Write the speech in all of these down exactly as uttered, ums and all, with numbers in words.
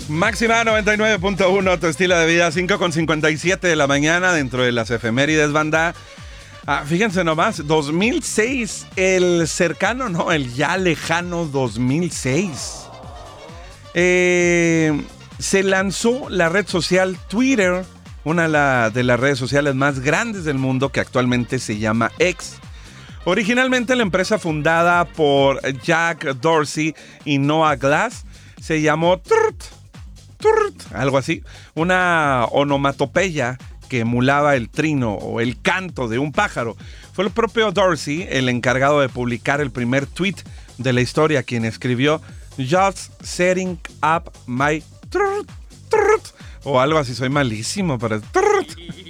Máxima noventa y nueve punto uno, tu estilo de vida, cinco con cincuenta y siete de la mañana dentro de las efemérides, banda. Ah, fíjense nomás, dos mil seis, el cercano, no, el ya lejano dos mil seis. Eh, se lanzó la red social Twitter, una de, la, de las redes sociales más grandes del mundo, que actualmente se llama X. Originalmente la empresa fundada por Jack Dorsey y Noah Glass se llamó Trrrt, Trrrt, algo así, una onomatopeya que emulaba el trino o el canto de un pájaro. Fue el propio Dorsey el encargado de publicar el primer tweet de la historia, quien escribió "Just setting up my trrrt, trrrt", o algo así. Soy malísimo para trrrt.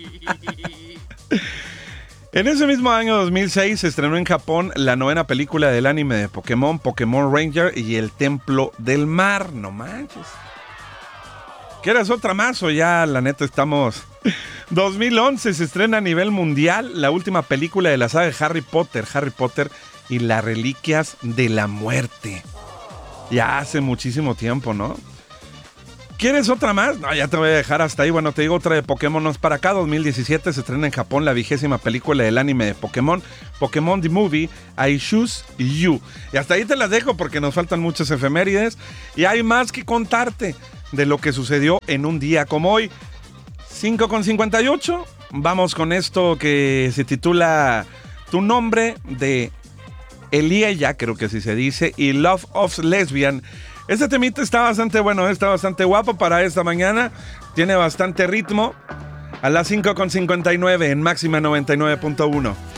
En ese mismo año dos mil seis se estrenó en Japón la novena película del anime de Pokémon, Pokémon Ranger y el Templo del Mar. No manches. ¿Quieres otra más o ya la neta estamos? dos mil once se estrena a nivel mundial la última película de la saga de Harry Potter, Harry Potter y las Reliquias de la Muerte. Ya hace muchísimo tiempo, ¿no? ¿Quieres otra más? No, ya te voy a dejar hasta ahí. Bueno, te digo otra de Pokémon. No es para acá. dos mil diecisiete se estrena en Japón la vigésima película del anime de Pokémon, Pokémon The Movie, I Choose You. Y hasta ahí te las dejo porque nos faltan muchas efemérides y hay más que contarte de lo que sucedió en un día como hoy. cinco con cincuenta y ocho. Vamos con esto que se titula Tu nombre, de Elia, creo que así se dice, y Love of Lesbian. Este temita está bastante bueno, está bastante guapo para esta mañana. Tiene bastante ritmo. A las cinco con cincuenta y nueve en Máxima noventa y nueve punto uno.